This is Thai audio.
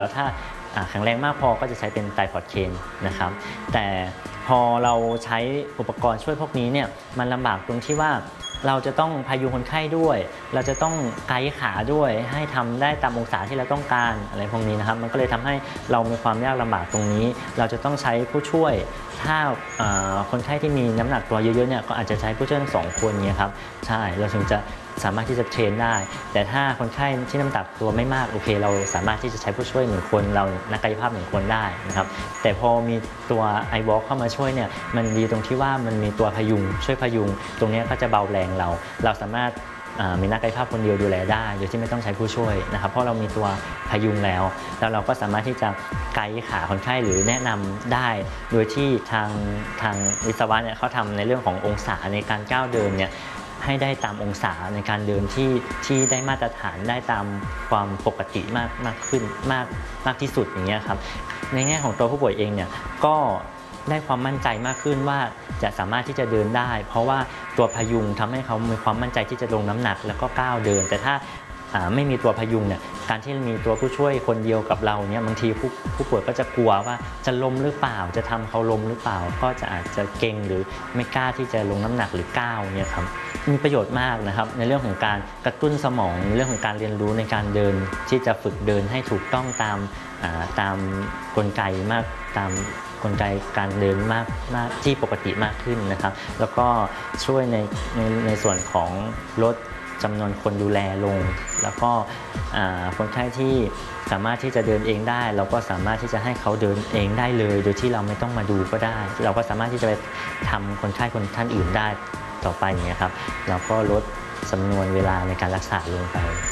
แล้วถ้าแข็งแรงมากพอก็จะใช้เป็นไตรพอดเคนนะครับแต่พอเราใช้อุปกรณ์ช่วยพวกนี้เนี่ยมันลำบากตรงที่ว่าเราจะต้องพยุงคนไข้ด้วยเราจะต้องไกด์ขาด้วยให้ทำได้ตามองศาที่เราต้องการอะไรพวกนี้นะครับมันก็เลยทำให้เรามีความยากลำบากตรงนี้เราจะต้องใช้ผู้ช่วยถ้าคนไข้ที่มีน้ำหนักตัวเยอะๆเนี่ยก็อาจจะใช้ผู้ช่วยทั้ง2 คนเนี่ยครับใช่เราถึงจะสามารถที่จะเทรนได้แต่ถ้าคนไข้ที่น้ำหนักตัวไม่มากโอเคเราสามารถที่จะใช้ผู้ช่วย1 คนเรานักกายภาพ1 คนได้นะครับแต่พอมีตัว iWalk เข้ามาช่วยเนี่ยมันดีตรงที่ว่ามันมีตัวพยุงช่วยพยุงตรงนี้ก็จะเบาแรงเราสามารถมีนักกายภาพคนเดียวดูแลได้โดยที่ไม่ต้องใช้ผู้ช่วยนะครับเพราะเรามีตัวพยุงแล้วเราก็สามารถที่จะไกด์ขาคนไข้หรือแนะนำได้โดยที่ทางวิศวะเนี่ยเขาทำในเรื่องขององศาในการก้าวเดินเนี่ยให้ได้ตามองศาในการเดินที่ได้มาตรฐานได้ตามความปกติมากขึ้นมากที่สุดอย่างเงี้ยครับในแง่ของตัวผู้ป่วยเองเนี่ยก็ได้ความมั่นใจมากขึ้นว่าจะสามารถที่จะเดินได้เพราะว่าตัวพยุงทำให้เขามีความมั่นใจที่จะลงน้ำหนักแล้วก็ก้าวเดินแต่ถ้าไม่มีตัวพยุงเนี่ยการที่มีตัวผู้ช่วยคนเดียวกับเราเนี่ยบางทีผู้ป่วยก็จะกลัวว่าจะล้มหรือเปล่าจะทำเขาล้มหรือเปล่าก็จะอาจจะเกร็งหรือไม่กล้าที่จะลงน้ำหนักหรือก้าวเนี่ยครับมีประโยชน์มากนะครับในเรื่องของการกระตุ้นสมองในเรื่องของการเรียนรู้ในการเดินที่จะฝึกเดินให้ถูกต้องตามกลไกมากตามกลไกการเดินมากที่ปกติมากขึ้นนะครับแล้วก็ช่วยในส่วนของลดจำนวนคนดูแลลงแล้วก็คนไข้ที่สามารถที่จะเดินเองได้เราก็สามารถที่จะให้เขาเดินเองได้เลยโดยที่เราไม่ต้องมาดูก็ได้เราก็สามารถที่จะไปทำคนไข้คนท่านอื่นได้ต่อไปอย่างเงี้ยครับเราก็ลดจำนวนเวลาในการรักษาลงไป